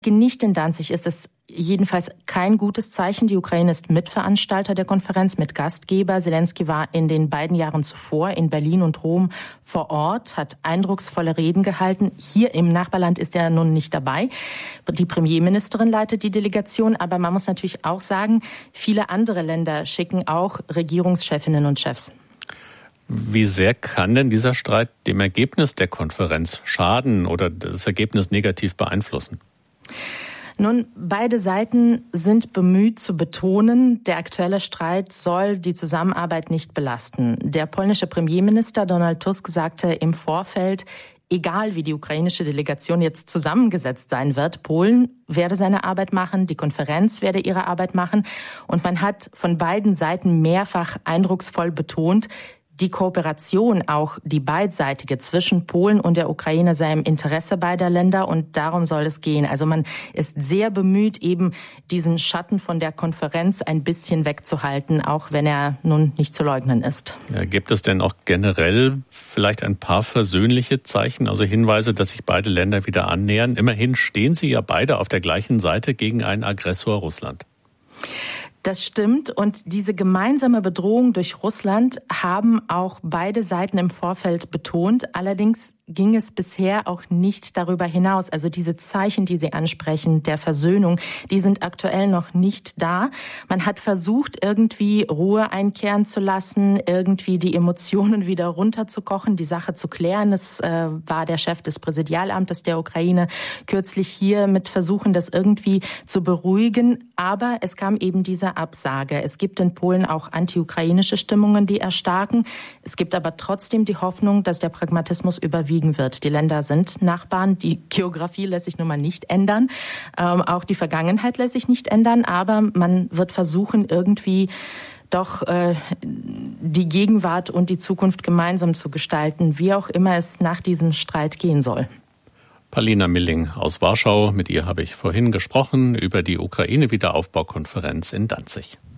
Nicht in Danzig ist es jedenfalls kein gutes Zeichen. Die Ukraine ist Mitveranstalter der Konferenz, Mitgastgeber. Zelensky war in den beiden Jahren zuvor in Berlin und Rom vor Ort, hat eindrucksvolle Reden gehalten. Hier im Nachbarland ist er nun nicht dabei. Die Premierministerin leitet die Delegation, aber man muss natürlich auch sagen, viele andere Länder schicken auch Regierungschefinnen und Chefs. Wie sehr kann denn dieser Streit dem Ergebnis der Konferenz schaden oder das Ergebnis negativ beeinflussen? Nun, beide Seiten sind bemüht zu betonen, der aktuelle Streit soll die Zusammenarbeit nicht belasten. Der polnische Premierminister Donald Tusk sagte im Vorfeld, egal wie die ukrainische Delegation jetzt zusammengesetzt sein wird, Polen werde seine Arbeit machen, die Konferenz werde ihre Arbeit machen. Und man hat von beiden Seiten mehrfach eindrucksvoll betont, die Kooperation, auch die beidseitige zwischen Polen und der Ukraine sei im Interesse beider Länder und darum soll es gehen. Also man ist sehr bemüht, eben diesen Schatten von der Konferenz ein bisschen wegzuhalten, auch wenn er nun nicht zu leugnen ist. Ja, gibt es denn auch generell vielleicht ein paar versöhnliche Zeichen, also Hinweise, dass sich beide Länder wieder annähern? Immerhin stehen sie ja beide auf der gleichen Seite gegen einen Aggressor Russland. Das stimmt und diese gemeinsame Bedrohung durch Russland haben auch beide Seiten im Vorfeld betont. Allerdings ging es bisher auch nicht darüber hinaus. Also diese Zeichen, die Sie ansprechen, der Versöhnung, die sind aktuell noch nicht da. Man hat versucht, irgendwie Ruhe einkehren zu lassen, irgendwie die Emotionen wieder runterzukochen, die Sache zu klären. Es war der Chef des Präsidialamtes der Ukraine kürzlich hier mit Versuchen, das irgendwie zu beruhigen. Aber es kam eben diese Absage. Es gibt in Polen auch anti-ukrainische Stimmungen, die erstarken. Es gibt aber trotzdem die Hoffnung, dass der Pragmatismus überwiegen wird. Die Länder sind Nachbarn, die Geografie lässt sich nun mal nicht ändern, auch die Vergangenheit lässt sich nicht ändern, aber man wird versuchen, irgendwie doch die Gegenwart und die Zukunft gemeinsam zu gestalten, wie auch immer es nach diesem Streit gehen soll. Palina Milling aus Warschau, mit ihr habe ich vorhin gesprochen über die Ukraine-Wiederaufbaukonferenz in Danzig.